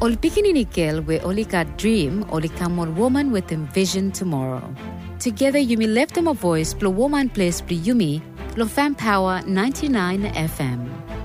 Ol Pikininikil we Olika dream, Olika more woman with envision tomorrow. Together you may lift them a voice, blow woman place, blow Yumi, blow Fan Power 99 FM.